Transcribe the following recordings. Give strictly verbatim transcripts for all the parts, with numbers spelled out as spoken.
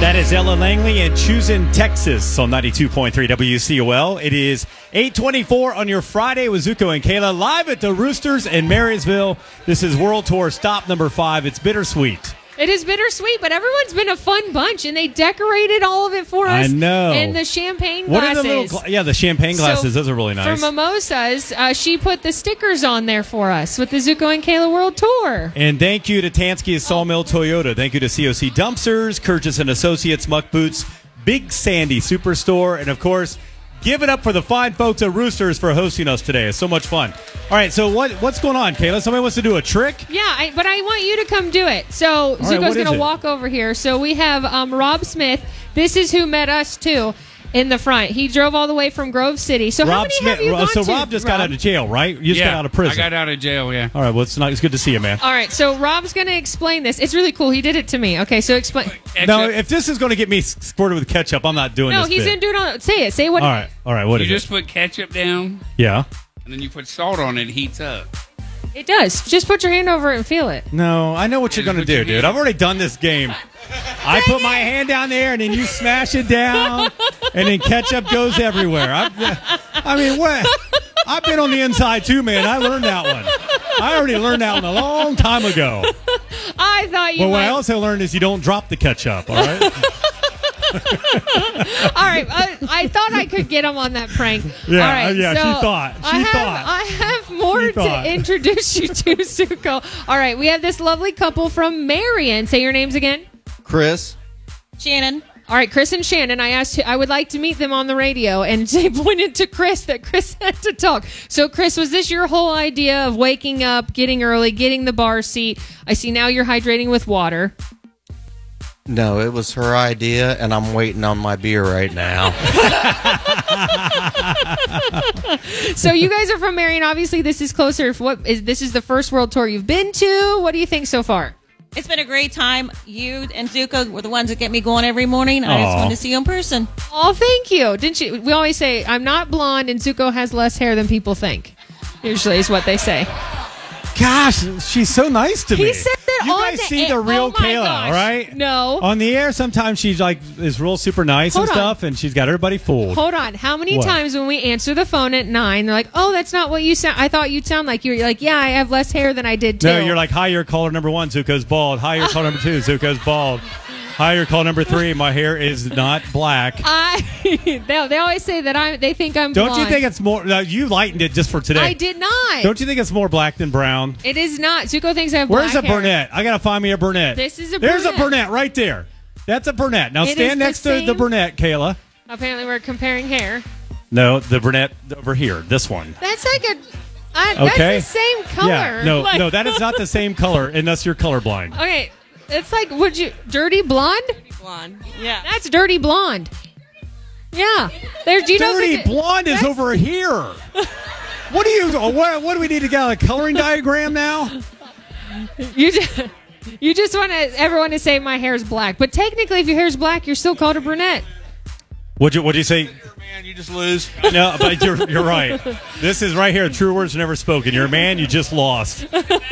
That is Ella Langley and Choosing Texas on ninety-two point three W C O L. It is eight twenty-four on your Friday with Zuko and Kayla live at the Roosters in Marysville. This is World Tour stop number five. It's bittersweet. It is bittersweet, but everyone's been a fun bunch, and they decorated all of it for us. I know. And the champagne What glasses. are the little gla- yeah, the champagne glasses. So Those are really nice. For mimosas, uh, she put the stickers on there for us with the Zuko and Kayla World Tour. And thank you to Tansky Sawmill Toyota. Thank you to C O C Dumpsters, Curtis and Associates, Muck Boots, Big Sandy Superstore, and of course, give it up for the fine folks at Roosters for hosting us today. It's so much fun. All right, so what what's going on, Kayla? Somebody wants to do a trick? Yeah, I, but I want you to come do it. So right, Zuko's what is going to it? walk over here. So we have um, Rob Smith. This is who met us, too, in the front. He drove all the way from Grove City. So how Rob many Smith. have you gone so to? Rob just got out of jail, right? You just yeah, got out of prison. I got out of jail, yeah. All right, well, it's, not, it's good to see you, man. All right, so Rob's going to explain this. It's really cool. He did it to me. Okay, so explain. No, if this is going to get me squirted with ketchup, I'm not doing No, this he's bit. going to do it on. Say it. Say what. All right, all right, what you is just it? put ketchup down, Yeah. and then you put salt on it, it heats up. It does. Just put your hand over it and feel it. No, I know what you're Just going to put your do, dude. hand- I've already done this game. I put my hand down there, and then you smash it down, and then ketchup goes everywhere. I, I mean, what? I've been on the inside, too, man. I learned that one. I already learned that one a long time ago. I thought you Well, what might. I also learned is you don't drop the ketchup, all right? All right, I, I thought I could get him on that prank. Yeah, All right, yeah, she so thought. She I have, thought. I have more She thought. to introduce you to, Zuko. All right, we have this lovely couple from Marion. Say your names again. Chris. Shannon. All right, Chris and Shannon. I asked. I would like to meet them on the radio, and they pointed to Chris that Chris had to talk. So, Chris, was this your whole idea of waking up, getting early, getting the bar seat? I see now you're hydrating with water. No, it was her idea, and I'm waiting on my beer right now. So, you guys are from Marion. Obviously, this is closer. What is this? Is the first world tour you've been to? What do you think so far? It's been a great time. You and Zuko were the ones that get me going every morning. I just Aw. wanted to see you in person. Oh, thank you. Didn't you? We always say I'm not blonde, and Zuko has less hair than people think. Usually, is what they say. Gosh, she's so nice to me. He said that you on guys the see air- the real oh my Kayla, gosh. all right? No. On the air, sometimes she's like is real super nice Hold and on. stuff, and she's got everybody fooled. Hold on. How many What? times when we answer the phone at nine, they're like, "Oh, that's not what you sound. I thought you'd sound like you." You're like, "Yeah, I have less hair than I did too." No, you're like, hi, you're caller number one, Zuko's bald. Hi, you're caller number two, Zuko's bald. Hi, you're caller number three, my hair is not black. I. they, they always say that I. They think I'm. Don't blonde. you think it's more? No, you lightened it just for today. I did not. Don't you think it's more black than brown? It is not. Zuko thinks I have Where's black a hair. brunette? I gotta find me a brunette. This is a There's brunette. a brunette right there. That's a brunette. Now It is stand the next to the same- brunette, Kayla. Apparently, we're comparing hair. No, the brunette over here. This one. That's like a. I, Okay. That's the same color. Yeah. No, Like- no, that is not the same color unless you're colorblind. Okay, it's like, would you dirty blonde? Blonde. Yeah. That's dirty blonde. Yeah. There's do you know Dirty the- blonde is that's- over here. What do you? What, what do we need to get a coloring diagram now? You just, you just want to, everyone to say my hair's black, but technically, if your hair's black, you're still called a brunette. What'd you? What'd you say? Man, you just lose. No, but you're you're right. This is right here. True words are never spoken. You're a man. You just lost.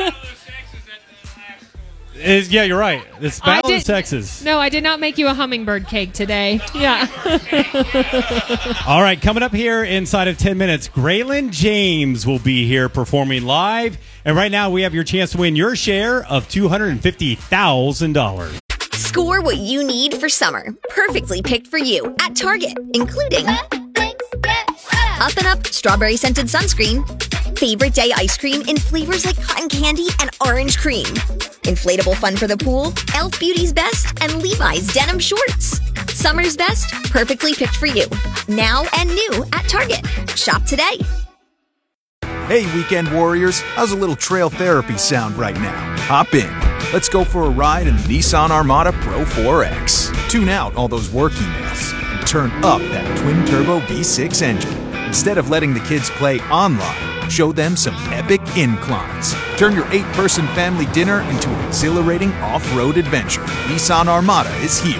Is- yeah, you're right. It's I battle of did- sexes. No, I did not make you a hummingbird cake today. Yeah. All right, coming up here inside of ten minutes, Graylin James will be here performing live. And right now, we have your chance to win your share of two hundred fifty thousand dollars. Score what you need for summer. Perfectly picked for you at Target, including Up and Up Strawberry Scented Sunscreen, Favorite Day Ice Cream in flavors like cotton candy and orange cream, Inflatable Fun for the Pool, e l f Beauty's Best, and Levi's Denim Shorts. Summer's best, perfectly picked for you. Now and new at Target. Shop today. Hey, weekend warriors, how's a little trail therapy sound right now? Hop in. Let's go for a ride in the Nissan Armada Pro four X. Tune out all those work emails and turn up that twin-turbo V six engine. Instead of letting the kids play online, show them some epic inclines. Turn your eight-person family dinner into an exhilarating off-road adventure. Nissan Armada is here.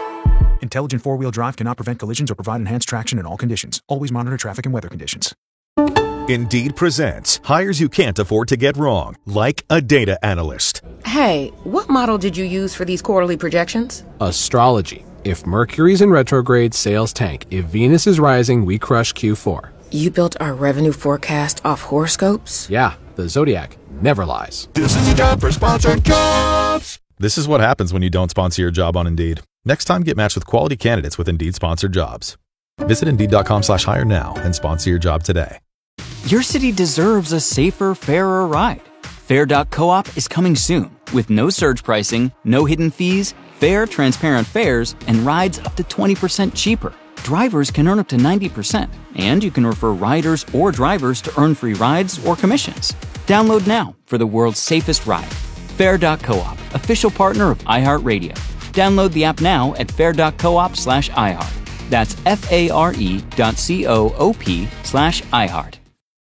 Intelligent four-wheel drive cannot prevent collisions or provide enhanced traction in all conditions. Always monitor traffic and weather conditions. Indeed presents hires you can't afford to get wrong, like a data analyst. Hey, what model did you use for these quarterly projections? Astrology. If Mercury's in retrograde, sales tank. If Venus is rising, we crush Q four. You built our revenue forecast off horoscopes? Yeah, the Zodiac never lies. This is a job for sponsored jobs. This is what happens when you don't sponsor your job on Indeed. Next time, get matched with quality candidates with Indeed sponsored jobs. Visit Indeed.com slash hire now and sponsor your job today. Your city deserves a safer, fairer ride. Fair dot coop is coming soon with no surge pricing, no hidden fees, fair, transparent fares, and rides up to twenty percent cheaper. Drivers can earn up to ninety percent, and you can refer riders or drivers to earn free rides or commissions. Download now for the world's safest ride. Fair dot coop, official partner of iHeartRadio. Download the app now at fair dot coop slash iHeart. That's F-A-R-E dot C-O-O-P slash iHeart.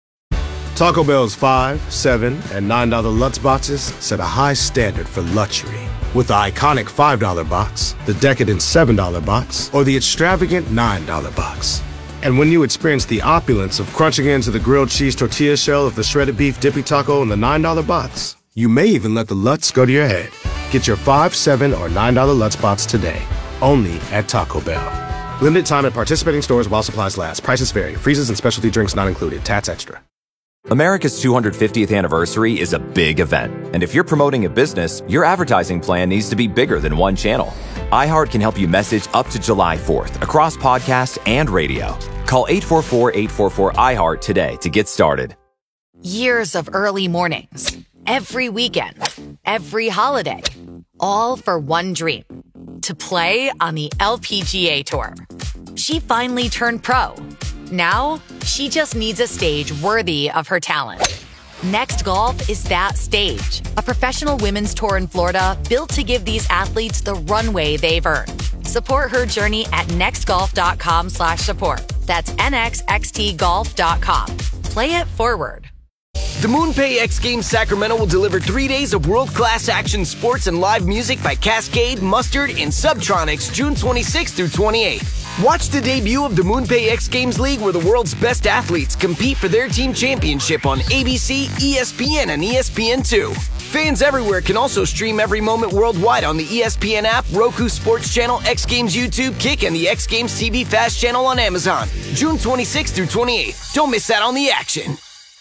Taco Bell's five, seven, and nine dollar Lutz boxes set a high standard for luxury. With the iconic five dollar box, the decadent seven dollar box, or the extravagant nine dollar box. And when you experience the opulence of crunching into the grilled cheese tortilla shell of the shredded beef dippy taco in the nine dollar box, you may even let the Lutz go to your head. Get your five, seven, or nine dollar Lutz box today, only at Taco Bell. Limited time at participating stores while supplies last. Prices vary. Freezes and specialty drinks not included. Tats extra. America's two hundred fiftieth anniversary is a big event, and if you're promoting a business, your advertising plan needs to be bigger than one channel. iHeart can help you message up to July fourth across podcast and radio. Call eight four four, eight four four, iHeart today to get started. Years of early mornings, every weekend, every holiday, all for one dream, to play on the L P G A Tour. She finally turned pro. Now, she just needs a stage worthy of her talent. Next Golf is that stage. A professional women's tour in Florida built to give these athletes the runway they've earned. Support her journey at nextgolf.com slash support. That's N X X T golf dot com. Play it forward. The MoonPay X Games Sacramento will deliver three days of world-class action sports and live music by Cascade, Mustard, and Subtronics June twenty-sixth through twenty-eighth. Watch the debut of the MoonPay X Games League where the world's best athletes compete for their team championship on A B C, E S P N, and E S P N two. Fans everywhere can also stream every moment worldwide on the E S P N app, Roku Sports Channel, X Games YouTube, Kick, and the X Games T V Fast Channel on Amazon. June twenty-sixth through twenty-eighth. Don't miss out on the action.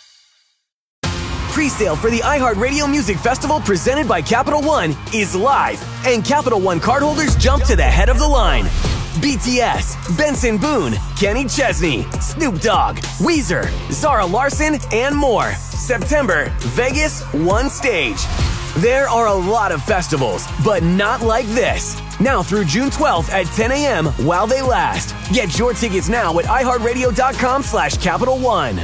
Pre-sale for the iHeartRadio Music Festival presented by Capital One is live, and Capital One cardholders jump to the head of the line. B T S, Benson Boone, Kenny Chesney, Snoop Dogg, Weezer, Zara Larson, and more. September, Vegas, one stage. There are a lot of festivals, but not like this. Now through June twelfth at ten a.m. while they last. Get your tickets now at iHeartRadio.com slash Capital One.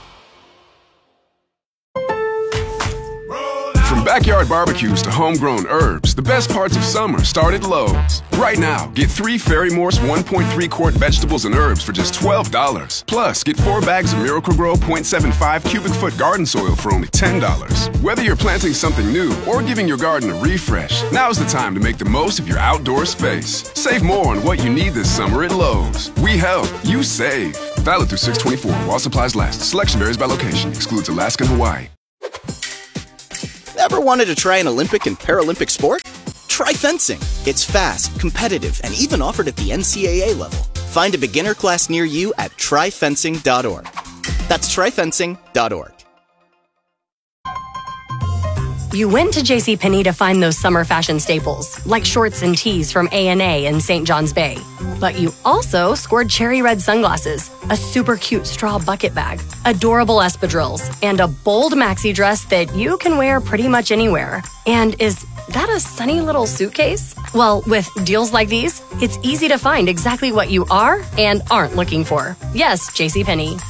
From backyard barbecues to homegrown herbs, the best parts of summer start at Lowe's. Right now, get three Fairy Morse one point three quart vegetables and herbs for just twelve dollars. Plus, get four bags of Miracle-Gro point seven five cubic foot garden soil for only ten dollars. Whether you're planting something new or giving your garden a refresh, now's the time to make the most of your outdoor space. Save more on what you need this summer at Lowe's. We help, you save. Valid through six twenty-four while supplies last. Selection varies by location. Excludes Alaska and Hawaii. Ever wanted to try an Olympic and Paralympic sport? Try fencing. It's fast, competitive, and even offered at the N C A A level. Find a beginner class near you at try fencing dot org. That's try fencing dot org. You went to JCPenney to find those summer fashion staples, like shorts and tees from A and A in Saint John's Bay. But you also scored cherry red sunglasses, a super cute straw bucket bag, adorable espadrilles, and a bold maxi dress that you can wear pretty much anywhere. And is that a sunny little suitcase? Well, with deals like these, it's easy to find exactly what you are and aren't looking for. Yes, JCPenney.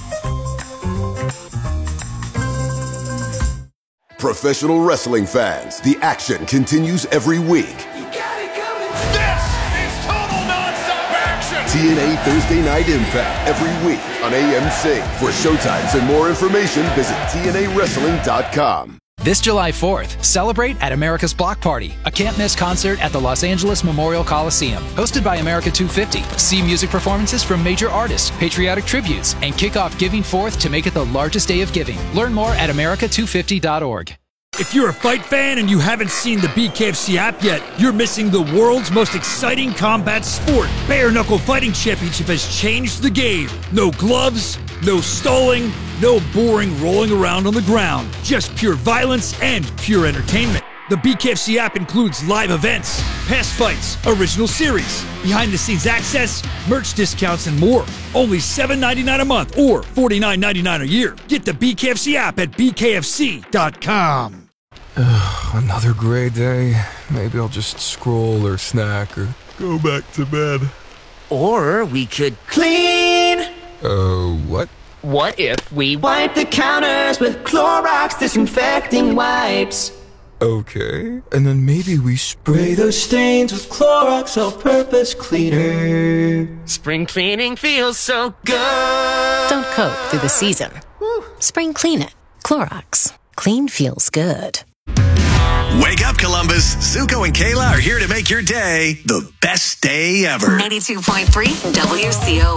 Professional wrestling fans, the action continues every week. You got it coming. This is total nonstop action. T N A Thursday Night Impact every week on A M C. For showtimes and more information, visit T N A wrestling dot com. This July fourth, celebrate at America's Block Party, a can't-miss concert at the Los Angeles Memorial Coliseum. Hosted by America two fifty. See music performances from major artists, patriotic tributes, and kick off Giving Fourth to make it the largest day of giving. Learn more at America two fifty dot org. If you're a fight fan and you haven't seen the B K F C app yet, you're missing the world's most exciting combat sport. Bare Knuckle Fighting Championship has changed the game. No gloves, no stalling, no boring rolling around on the ground. Just pure violence and pure entertainment. The B K F C app includes live events, past fights, original series, behind-the-scenes access, merch discounts, and more. Only seven dollars and ninety-nine cents a month or forty-nine dollars and ninety-nine cents a year. Get the B K F C app at b k f c dot com. Ugh, another gray day. Maybe I'll just scroll or snack or go back to bed. Or we could clean. Oh, uh, what? What if we wipe the counters with Clorox disinfecting wipes? Okay, and then maybe we spray those stains with Clorox all-purpose cleaner. Spring cleaning feels so good. Don't cope through the season. Woo. Spring clean it. Clorox. Clean feels good. Wake up, Columbus. Zuko and Kayla are here to make your day the best day ever. ninety-two point three W C O